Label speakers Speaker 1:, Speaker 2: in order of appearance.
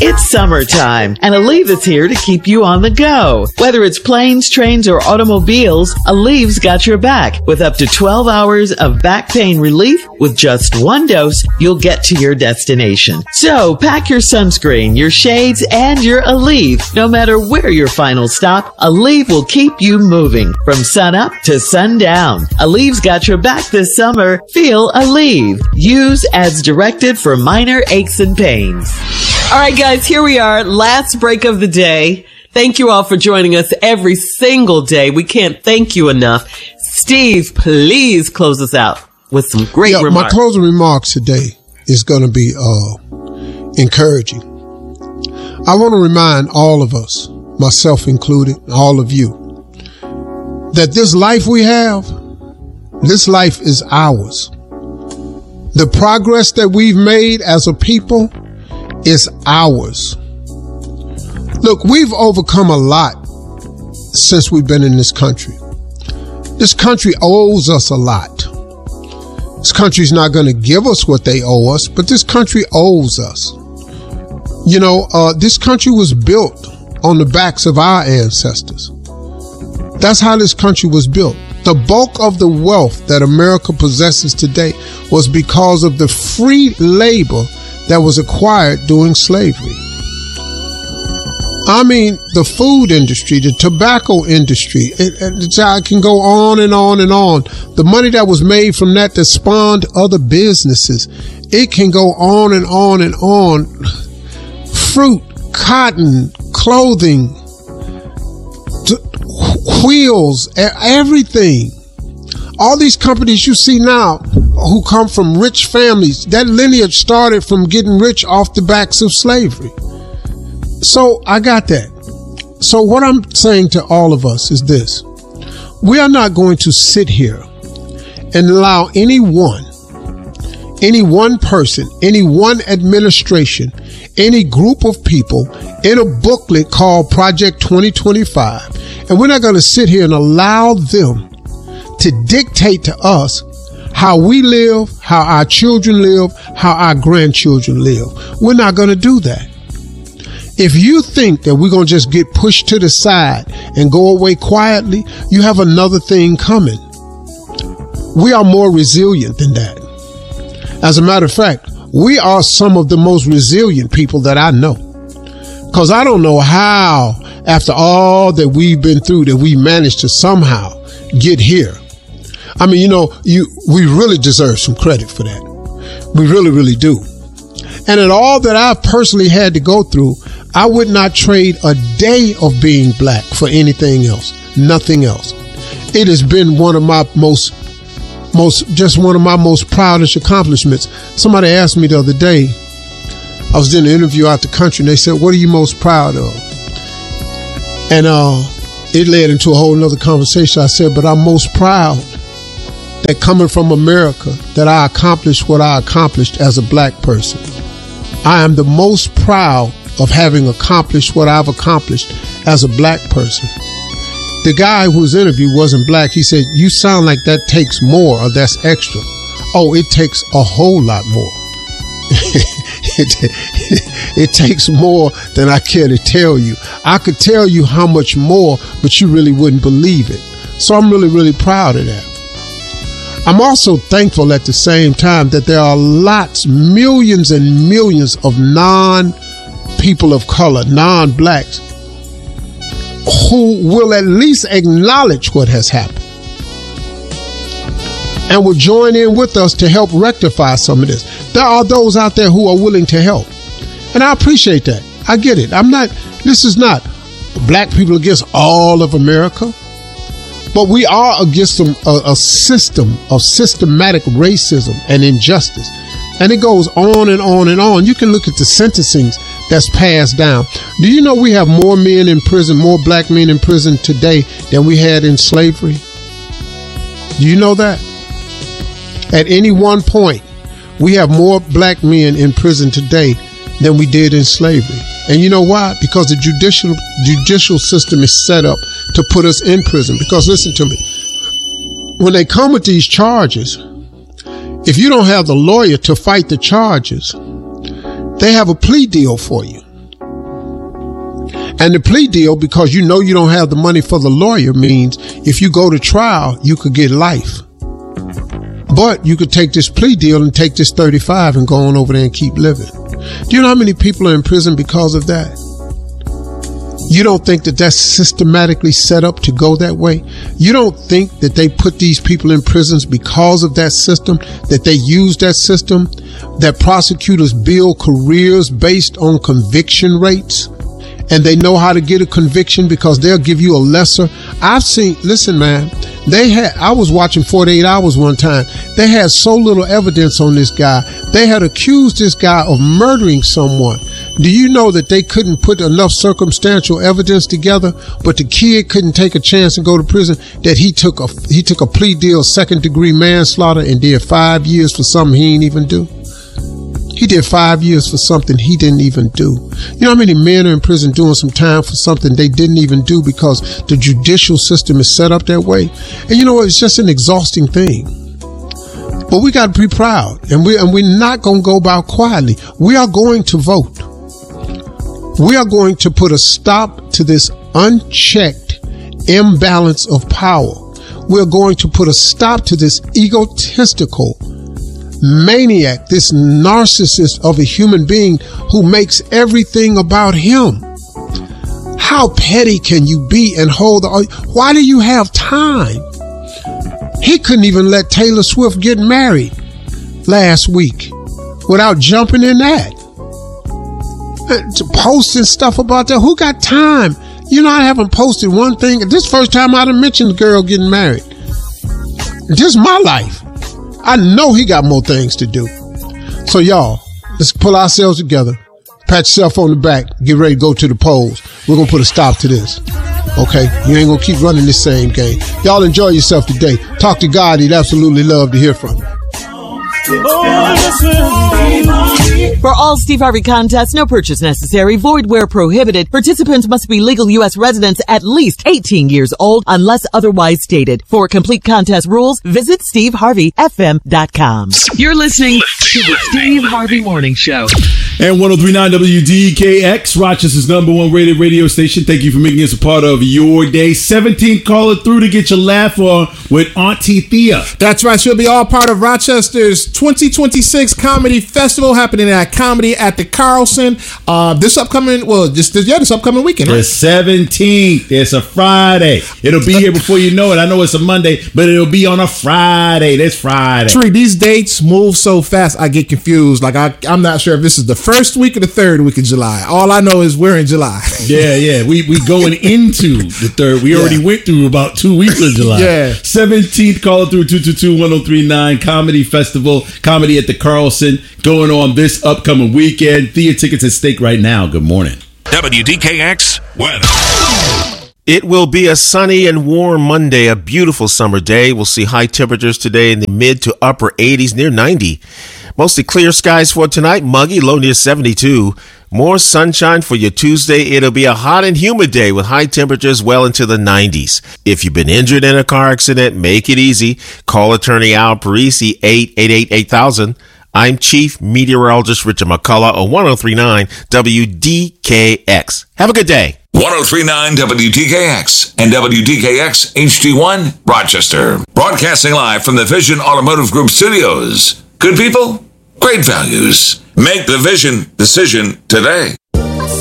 Speaker 1: It's summertime, and Aleve is here to keep you on the go. Whether it's planes, trains, or automobiles, Aleve's got your back. With up to 12 hours of back pain relief, with just one dose, you'll get to your destination. So pack your sunscreen, your shades, and your Aleve. No matter where your final stop, Aleve will keep you moving from sun up to sundown. Aleve's got your back this summer. Feel Aleve. Use as directed for minor aches and pains.
Speaker 2: All right, guys, here we are. Last break of the day. Thank you all for joining us every single day. We can't thank you enough. Steve, please close us out with some great remarks.
Speaker 3: My closing remarks today is going to be encouraging. I want to remind all of us, myself included, all of you, that this life we have, this life is ours. The progress that we've made as a people is ours. Look, we've overcome a lot since we've been in this country. This country owes us a lot. This country's not going to give us what they owe us, but this country owes us. You know, this country was built on the backs of our ancestors. That's how this country was built. The bulk of the wealth that America possesses today was because of the free labor that was acquired during slavery. I mean, the food industry, the tobacco industry, it can go on and on and on. The money that was made from that spawned other businesses. It can go on and on and on. Fruit, cotton, clothing, wheels, everything. All these companies you see now who come from rich families, that lineage started from getting rich off the backs of slavery. So I got that. So what I'm saying to all of us is this. We are not going to sit here and allow any one person, any one administration, any group of people in a booklet called Project 2025. And we're not going to sit here and allow them to dictate to us how we live, how our children live, how our grandchildren live. We're not going to do that. If you think that we're going to just get pushed to the side and go away quietly, you have another thing coming. We are more resilient than that. As a matter of fact, we are some of the most resilient people that I know. Because I don't know how, after all that we've been through, that we managed to somehow get here. I mean, we really deserve some credit for that. We really, really do. And in all that I've personally had to go through, I would not trade a day of being black for anything else. Nothing else. It has been one of my most proudest accomplishments. Somebody asked me the other day, I was doing an interview out the country, and they said, what are you most proud of? And it led into a whole nother conversation. I said, but I'm most proud that coming from America, that I accomplished what I accomplished as a black person. I am the most proud of having accomplished what I've accomplished as a black person. The guy who was interviewed wasn't black. He said, you sound like that takes more or that's extra. Oh, it takes a whole lot more. It takes more than I care to tell you. I could tell you how much more, but you really wouldn't believe it. So I'm really, really proud of that. I'm also thankful at the same time that there are millions and millions of non-people of color, non-blacks, who will at least acknowledge what has happened and will join in with us to help rectify some of this. There are those out there who are willing to help. And I appreciate that. I get it. This is not black people against all of America, but we are against a system of systematic racism and injustice. And it goes on and on and on. You can look at the sentencings that's passed down. Do you know we have more men in prison, more black men in prison today than we had in slavery? Do you know that? At any one point, we have more black men in prison today than we did in slavery. And you know why? Because the judicial system is set up to put us in prison. Because listen to me, when they come with these charges, if you don't have the lawyer to fight the charges, they have a plea deal for you. And the plea deal, because you know you don't have the money for the lawyer, means if you go to trial, you could get life. But you could take this plea deal and take this 35 and go on over there and keep living. Do you know how many people are in prison because of that? You don't think that that's systematically set up to go that way? You don't think that they put these people in prisons because of that system, that they use that system, that prosecutors build careers based on conviction rates? And they know how to get a conviction because they'll give you a lesser. Listen, man, I was watching 48 Hours one time. They had so little evidence on this guy. They had accused this guy of murdering someone. Do you know that they couldn't put enough circumstantial evidence together, but the kid couldn't take a chance and go to prison, that he took a plea deal, 2nd-degree manslaughter, and did 5 years for something he didn't even do? He did 5 years for something he didn't even do. You know how many men are in prison doing some time for something they didn't even do because the judicial system is set up that way? And you know what? It's just an exhausting thing. But we got to be proud, and we're not going to go about quietly. We are going to vote. We are going to put a stop to this unchecked imbalance of power. We're going to put a stop to this egotistical maniac, this narcissist of a human being who makes everything about him. How petty can you be and why do you have time? He couldn't even let Taylor Swift get married last week without jumping in that. Posting stuff about that. Who got time? You know, I haven't posted one thing. This first time I'd have mentioned the girl getting married. Just my life. I know he got more things to do. So y'all, let's pull ourselves together. Pat yourself on the back. Get ready to go to the polls. We're going to put a stop to this. Okay? You ain't going to keep running this same game. Y'all enjoy yourself today. Talk to God. He'd absolutely love to hear from you.
Speaker 1: For all Steve Harvey contests, no purchase necessary, void where prohibited. Participants must be legal U.S. residents at least 18 years old unless otherwise stated. For complete contest rules, visit SteveHarveyFM.com. You're listening to the Steve Harvey Morning Show.
Speaker 4: And 103.9 WDKX, Rochester's #1 rated radio station. Thank you for making us a part of your day. 17th caller through to get your laugh on with Auntie Thea.
Speaker 5: That's right. She'll be all part of Rochester's 2026 Comedy Festival happening at Comedy at the Carlson this upcoming weekend.
Speaker 4: Right? The 17th. It's a Friday. It'll be here before you know it. I know it's a Monday, but it'll be on a Friday. This Friday.
Speaker 5: Tree, these dates move so fast, I get confused. Like, I'm not sure if this is the first week or the third week of July. All I know is we're in July.
Speaker 4: Yeah. We going into the third. We already went through about 2 weeks of July.
Speaker 5: Yeah.
Speaker 4: 17th, call through 222-1039 Comedy Festival, Comedy at the Carlson, going on this upcoming weekend. Thea tickets at stake right now. Good morning.
Speaker 6: WDKX weather.
Speaker 7: It will be a sunny and warm Monday, a beautiful summer day. We'll see high temperatures today in the mid to upper 80s, near 90. Mostly clear skies for tonight, muggy, low near 72. More sunshine for your Tuesday. It'll be a hot and humid day with high temperatures well into the 90s. If you've been injured in a car accident, make it easy. Call attorney Al Parisi, 888-8000. I'm Chief Meteorologist Richard McCullough on 103.9 WDKX. Have a good day.
Speaker 6: 103.9 WDKX and WDKX HD1 Rochester. Broadcasting live from the Vision Automotive Group studios. Good people, great values. Make the Vision decision today.